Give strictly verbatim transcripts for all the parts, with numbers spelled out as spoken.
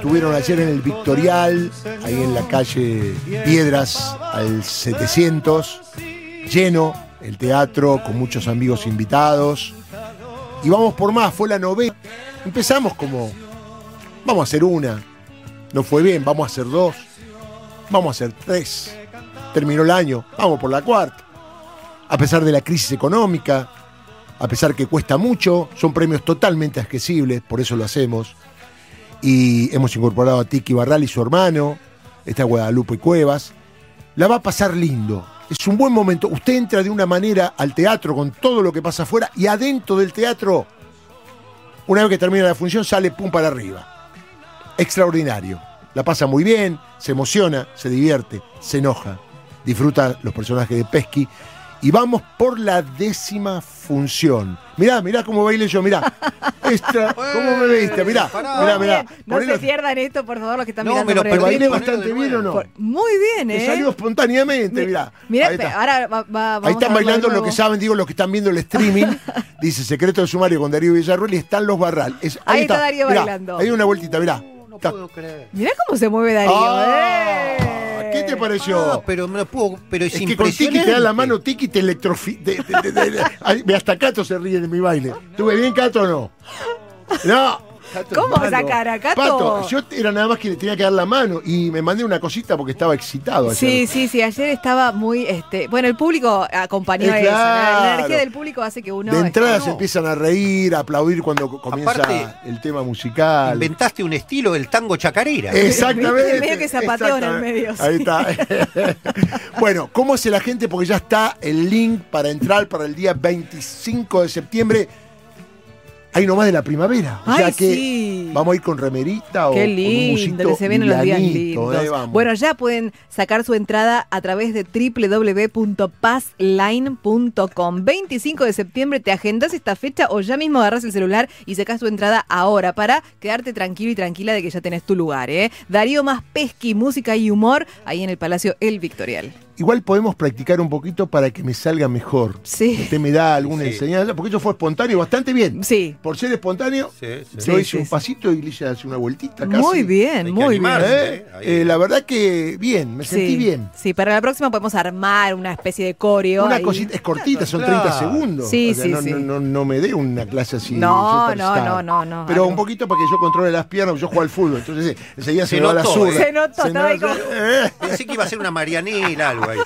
estuvieron ayer en el Victorial, ahí en la calle Piedras, al setecientos, lleno el teatro, con muchos amigos invitados. Y vamos por más, fue la novena. Empezamos como, vamos a hacer una, no fue bien, vamos a hacer dos, vamos a hacer tres. Terminó el año, vamos por la cuarta. A pesar de la crisis económica, a pesar que cuesta mucho, son premios totalmente accesibles, por eso lo hacemos. Y hemos incorporado a Tiki Barral y su hermano, está Guadalupe Cuevas. La va a pasar lindo, es un buen momento. Usted entra de una manera al teatro con todo lo que pasa afuera y adentro del teatro, una vez que termina la función, sale pum para arriba. Extraordinario. La pasa muy bien, se emociona, se divierte, se enoja, disfruta los personajes de Pesky. Y vamos por la décima función. Mirá, mirá cómo bailé yo, mirá. Extra, ¿cómo me viste? Mirá, mirá, mirá. No Ponelo. se pierdan esto, por favor, los que están No, mirando pero- por el ¿Te pero bailé Facebook. bastante bien o no? Por- Muy bien, ¿eh? Me salió espontáneamente, mirá. Mirá, Ahí está. ahora va, va, vamos Ahí están a verlo bailando de lo nuevo. que saben, digo, los que están viendo el streaming. Dice Secreto de Sumario con Darío Villarruel y están los Barral. Es- Ahí está Darío mirá, bailando. Ahí una vueltita, mirá. No Está. puedo creer. Mirá cómo se mueve Darío, Ah, ¿eh? ¿qué te pareció? Ah, pero me puedo, pero es, Es que con Tiki impresionante. te da la mano, Tiki te electrofi... te- te- te- te- ay, hasta Cato se ríe de mi baile. ¿Tuve bien, Cato, o no? No. Cato es ¿Cómo malo. esa cara, Cato? Pato, yo era nada más que le tenía que dar la mano y me mandé una cosita porque estaba excitado ayer. Sí, sí, sí, ayer estaba muy, este, bueno, el público acompañó Eh, eso, la- la, claro. energía del público hace que uno... De entrada este, se empiezan a reír, a aplaudir cuando co- comienza Aparte, el tema musical. Inventaste un estilo del tango chacarera. Exactamente. Medio que zapateó en el medio, Ahí está. Bueno, ¿cómo hace la gente? Porque ya está el link para entrar para el día veinticinco de septiembre. Ahí nomás de la primavera. O Ay, sea que sí. vamos a ir con remerita o Qué con un lindo, busito se vienen los días lianito, lindos. eh, vamos. Bueno, ya pueden sacar su entrada a través de doble u doble u doble u punto passline punto com. veinticinco de septiembre te agendas esta fecha o ya mismo agarras el celular y sacás tu entrada ahora para quedarte tranquilo y tranquila de que ya tenés tu lugar, ¿eh? Darío más Pesky, música y humor ahí en el Palacio El Victorial. Igual podemos practicar un poquito para que me salga mejor. Sí. Usted me da alguna Sí. enseñanza, porque eso fue espontáneo, bastante bien. Sí. Por ser espontáneo, Sí, sí. yo Sí, hice sí, un sí. pasito y le hice hace una vueltita casi. Muy bien, Hay que muy bien. animarse. ¿Eh? Ahí. Eh, la verdad que bien, me sentí Sí, bien. sí, para la próxima podemos armar una especie de coreo. Una ahí. cosita, es cortita, son Claro. treinta segundos. Sí, O sea, sí, no, sí. No, no, no me dé una clase así. No, superstar. no, no, no, no. Pero Algo. un poquito para que yo controle las piernas, porque yo juego al fútbol. Entonces eh, enseguida se, Se me va la notó, zurda. ¿eh? Se notó, estaba ahí como- Eh. Pensé que iba a ser una Marianela, algo ahí.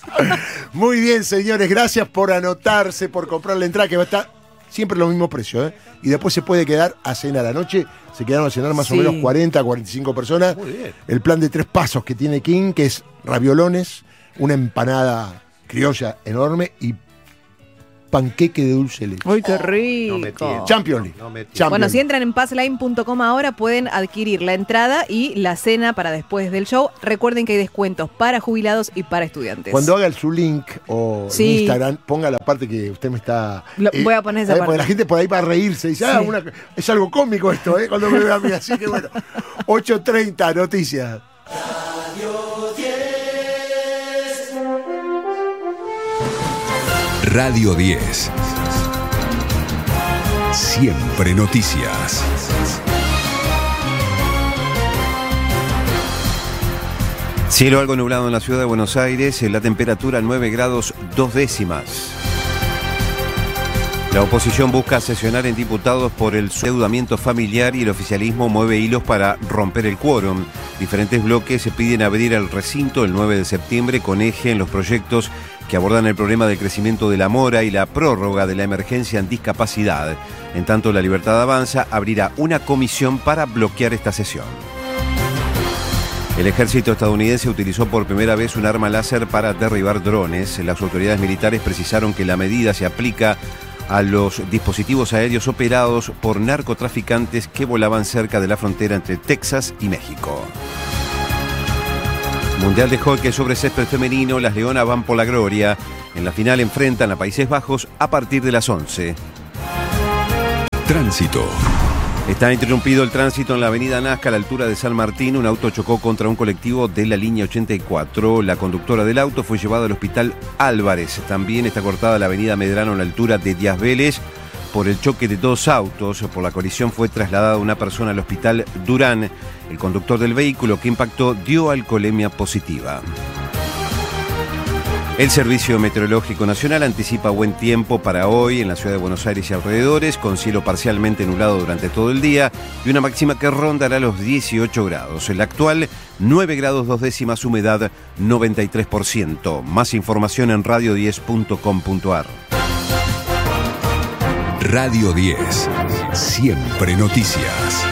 Muy bien, señores, gracias por anotarse, por comprar la entrada, que va a estar siempre los mismos precios, ¿eh? Y después se puede quedar a cenar. Anoche se quedaron a cenar más Sí. o menos cuarenta, cuarenta y cinco personas. Muy bien. El plan de tres pasos que tiene King, que es raviolones, una empanada criolla enorme y panqueque de dulce de leche. Uy, qué No me rico. tientes. Champions League. No me tientes. Champions Bueno, si League. entran en passline punto com ahora pueden adquirir la entrada y la cena para después del show. Recuerden que hay descuentos para jubilados y para estudiantes. Cuando haga el su link o Sí. en Instagram, ponga la parte que usted me está. Lo- voy a poner esa eh, parte. Porque la gente por ahí va a reírse y dice, ah, Sí. una- es algo cómico esto, ¿eh? Cuando me ve a mí. Así que bueno. ocho treinta, noticias. Radio diez. Siempre noticias. Cielo algo nublado en la ciudad de Buenos Aires, la temperatura nueve grados dos décimas. La oposición busca sesionar en diputados por el endeudamiento familiar y el oficialismo mueve hilos para romper el quórum. Diferentes bloques se piden abrir el recinto el nueve de septiembre con eje en los proyectos que abordan el problema del crecimiento de la mora y la prórroga de la emergencia en discapacidad. En tanto, La Libertad Avanza abrirá una comisión para bloquear esta sesión. El ejército estadounidense utilizó por primera vez un arma láser para derribar drones. Las autoridades militares precisaron que la medida se aplica a los dispositivos aéreos operados por narcotraficantes que volaban cerca de la frontera entre Texas y México. Mundial de hockey sobre césped femenino, las Leonas van por la gloria. En la final enfrentan a Países Bajos a partir de las once. Tránsito. Está interrumpido el tránsito en la avenida Nazca a la altura de San Martín. Un auto chocó contra un colectivo de la línea ochenta y cuatro. La conductora del auto fue llevada al hospital Álvarez. También está cortada la avenida Medrano a la altura de Díaz Vélez por el choque de dos autos. Por la colisión fue trasladada una persona al hospital Durán. El conductor del vehículo que impactó dio alcoholemia positiva. El Servicio Meteorológico Nacional anticipa buen tiempo para hoy en la ciudad de Buenos Aires y alrededores, con cielo parcialmente nublado durante todo el día y una máxima que rondará los dieciocho grados. El actual, nueve grados dos décimas, humedad noventa y tres por ciento. Más información en radio diez punto com punto ar. Radio diez. Siempre noticias.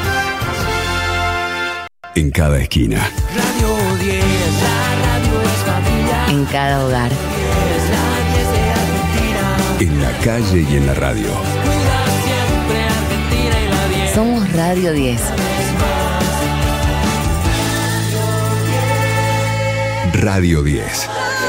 En cada esquina. Radio diez, la radio es familiar. En cada hogar. Es la diez de Argentina. En la calle y en la radio. Cuida siempre Argentina y la diez. Somos Radio diez. Radio diez.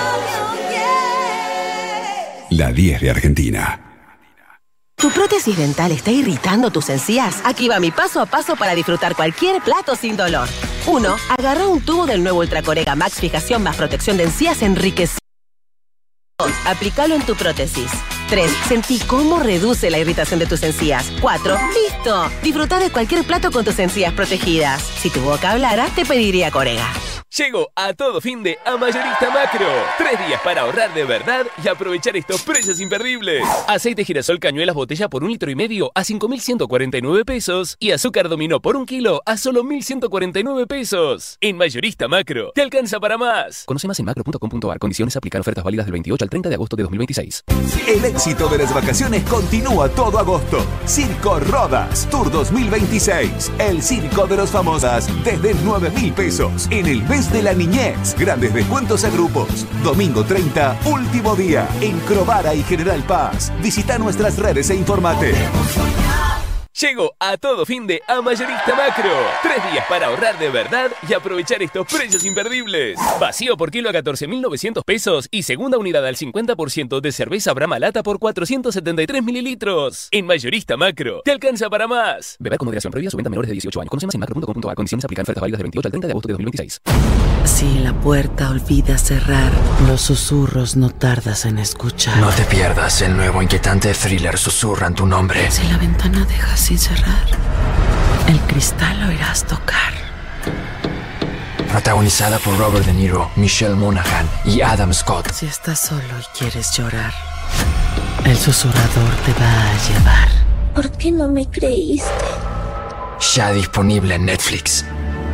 La diez de Argentina. ¿Tu prótesis dental está irritando tus encías? Aquí va mi paso a paso para disfrutar cualquier plato sin dolor. uno. Agarra un tubo del nuevo Ultracorega Max Fijación más protección de encías enriquecido. dos. Aplícalo en tu prótesis. tres. Sentí cómo reduce la irritación de tus encías. cuatro. ¡Listo! Disfruta de cualquier plato con tus encías protegidas. Si tu boca hablara, te pediría Corega. Llegó a todo fin de a Mayorista Macro. Tres días para ahorrar de verdad y aprovechar estos precios imperdibles. Aceite girasol cañuelas botella por un litro y medio a cinco mil ciento cuarenta y nueve pesos. Y azúcar dominó por un kilo a solo mil ciento cuarenta y nueve pesos. En Mayorista Macro, te alcanza para más. Conoce más en macro punto com punto ar. Condiciones aplicar. Ofertas válidas del veintiocho al treinta de agosto de dos mil veintiséis. El éxito de las vacaciones continúa todo agosto. Circo Rodas Tour dos mil veintiséis. El circo de los famosas desde nueve mil pesos. En el mes de la niñez. Grandes descuentos a grupos. Domingo treinta, último día. En Crovara y General Paz. Visita nuestras redes e informate. Llegó a todo fin de a Mayorista Macro. Tres días para ahorrar de verdad y aprovechar estos precios imperdibles. Vacío por kilo a catorce mil novecientos pesos y segunda unidad al cincuenta por ciento de cerveza Brahma Lata por cuatrocientos setenta y tres mililitros. En Mayorista Macro, te alcanza para más. Beber con moderación, prohibida su venta a menores de dieciocho años. Conoce más en macro punto com punto ar. Condiciones aplican. Ofertas válidas del veintiocho al treinta de agosto de dos mil veintiséis. Si la puerta olvida cerrar, los susurros no tardas en escuchar. No te pierdas el nuevo inquietante thriller Susurran tu nombre. Si la ventana deja sin cerrar, el cristal lo irás tocar. Protagonizada por Robert De Niro, Michelle Monaghan y Adam Scott. Si estás solo y quieres llorar, el susurrador te va a llevar. ¿Por qué no me creíste? Ya disponible en Netflix.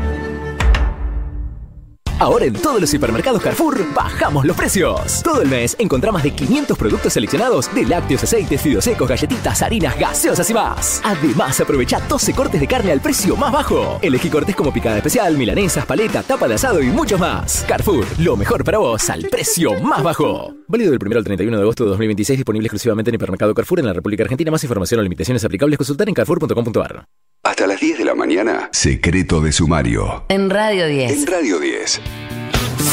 Ahora en todos los hipermercados Carrefour bajamos los precios. Todo el mes encontrá más de quinientos productos seleccionados de lácteos, aceites, fideos secos, galletitas, harinas, gaseosas y más. Además, aprovecha doce cortes de carne al precio más bajo. Elegí cortes como picada especial, milanesas, paleta, tapa de asado y muchos más. Carrefour, lo mejor para vos al precio más bajo. Válido del primero al treinta y uno de agosto de dos mil veintiséis, disponible exclusivamente en hipermercado Carrefour en la República Argentina. Más información o limitaciones aplicables consultar en carrefour punto com punto ar. Hasta las diez de la mañana, Secreto de Sumario. En Radio diez. En Radio diez.